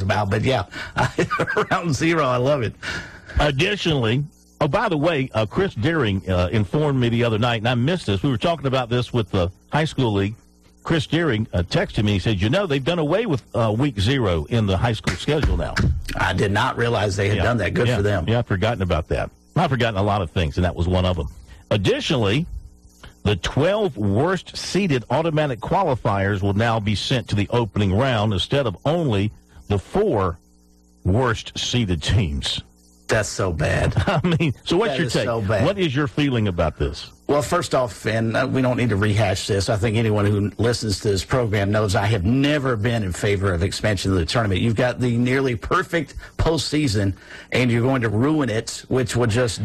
about. But, yeah, round zero, I love it. Additionally, oh, by the way, Chris Deering informed me the other night, and I missed this. We were talking about this with the high school league. Chris Deering texted me. He said, they've done away with week 0 in the high school schedule now. I did not realize they had done that. Good for them. Yeah, I've forgotten about that. I've forgotten a lot of things, and that was one of them. Additionally, the 12 worst-seeded automatic qualifiers will now be sent to the opening round instead of only the 4 worst-seeded teams. That's so bad. I mean, so what's your take? So bad. What is your feeling about this? Well, first off, and we don't need to rehash this, I think anyone who listens to this program knows I have never been in favor of expansion of the tournament. You've got the nearly perfect postseason, and you're going to ruin it, which would just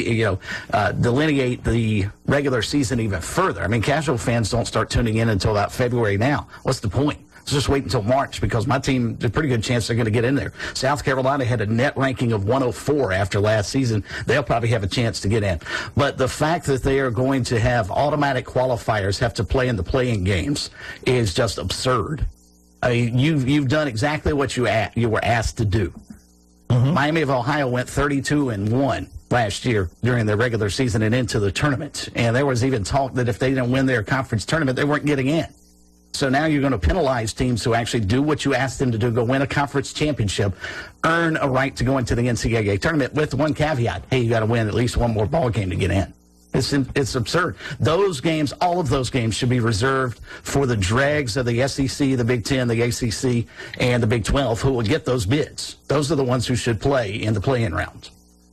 delineate the regular season even further. I mean, casual fans don't start tuning in until about February now. What's the point? Just wait until March because my team, there's a pretty good chance they're going to get in there. South Carolina had a net ranking of 104 after last season. They'll probably have a chance to get in. But the fact that they are going to have automatic qualifiers have to play in the play-in games is just absurd. I mean, you've done exactly what you were asked to do. Mm-hmm. Miami of Ohio went 32-1 last year during the regular season and into the tournament. And there was even talk that if they didn't win their conference tournament, they weren't getting in. So now you're going to penalize teams who actually do what you asked them to do, go win a conference championship, earn a right to go into the NCAA tournament with one caveat. Hey, you got to win at least one more ball game to get in. It's absurd. Those games, all of those games should be reserved for the dregs of the SEC, the Big Ten, the ACC, and the Big 12 who will get those bids. Those are the ones who should play in the play-in round.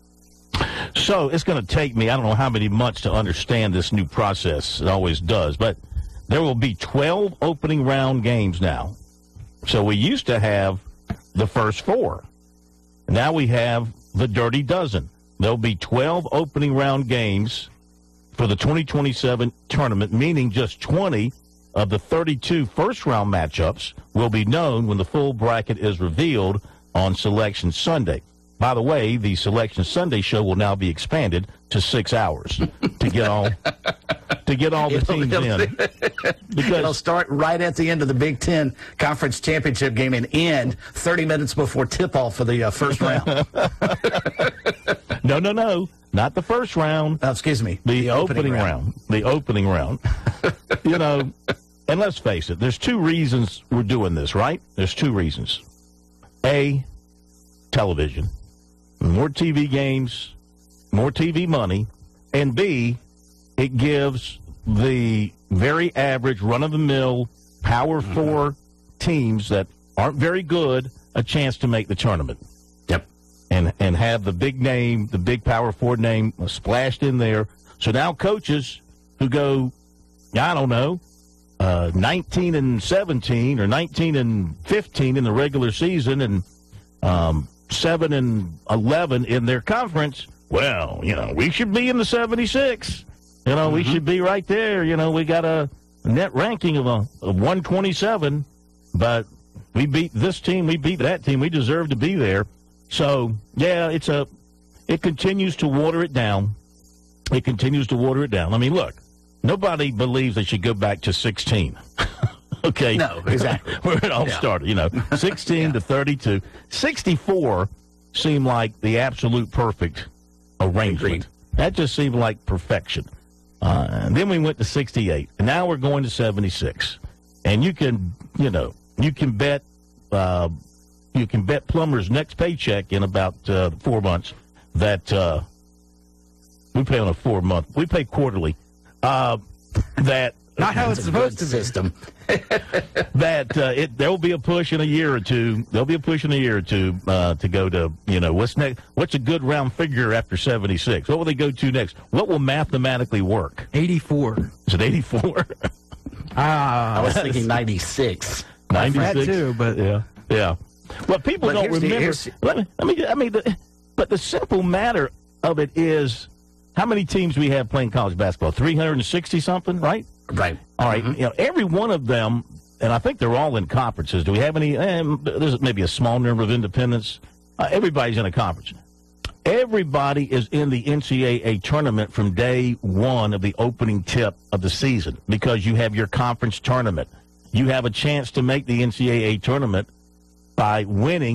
So it's going to take me, I don't know how many months to understand this new process. It always does, but there will be 12 opening round games now. So we used to have the first 4. Now we have the dirty dozen. There'll be 12 opening round games for the 2027 tournament, meaning just 20 of the 32 first-round matchups will be known when the full bracket is revealed on Selection Sunday. By the way, the Selection Sunday show will now be expanded to 6 hours to get all the teams in. Because it'll start right at the end of the Big Ten Conference Championship game and end 30 minutes before tip-off for the first round. No, not the first round. Excuse me. The opening round. The opening round. And let's face it, there's 2 reasons we're doing this, right? There's 2 reasons. A, television. More TV games, more TV money. And B, it gives the very average, run-of-the-mill, Power 4 teams that aren't very good a chance to make the tournament. Yep. And have the big name, the big Power 4 name splashed in there. So now coaches who go, 19-17 or 19-15 in the regular season and 7-11 in their conference, well, we should be in the 76. We should be right there. We got a net ranking of 127, but we beat this team, we beat that team. We deserve to be there. So, yeah, it continues to water it down. It continues to water it down. I mean, look, nobody believes they should go back to 16. Okay. No, exactly. Where it all started, 16 to 32. 64 seemed like the absolute perfect arrangement. Agreed. That just seemed like perfection. And then we went to 68, and now we're going to 76. And you can bet Plummer's next paycheck in about 4 months that we pay on a 4-month. We pay quarterly. That not how it's supposed to be. System. That there will be a push in a year or two. There'll be a push in a year or two to go to, what's next? What's a good round figure after 76? What will they go to next? What will mathematically work? 84. Is it 84? I was thinking 96. 96 that too, but yeah. Well, people don't remember. But the simple matter of it is, how many teams we have playing college basketball? 360 something, right? Right. All right. Every one of them, and I think they're all in conferences. Do we have any? There's maybe a small number of independents. Everybody's in a conference. Everybody is in the NCAA tournament from day one of the opening tip of the season because you have your conference tournament. You have a chance to make the NCAA tournament by winning